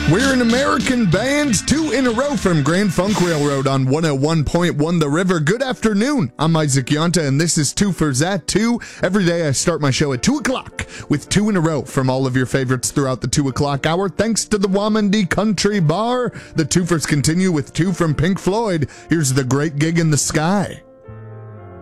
We're an American band, 2 in a row from Grand Funk Railroad on 101.1 The River. Good afternoon. I'm Isaac Yonta, and this is 2 for Zat 2. Every day I start my show at 2 o'clock with 2 in a row from all of your favorites throughout the 2 o'clock hour. Thanks to the Wamandee Country Bar. The 2 fers continue with 2 from Pink Floyd. Here's The Great Gig in the Sky.